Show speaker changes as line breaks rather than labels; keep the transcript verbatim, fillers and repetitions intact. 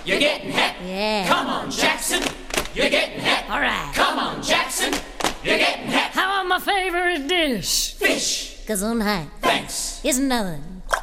You're getting hep.
Yeah.
Come on, Jackson. You're getting hep.
All right.
Come on, Jackson. You're getting hep.
How about my favorite dish?
Fish.
Gesundheit.
Thanks.
Ist nothing.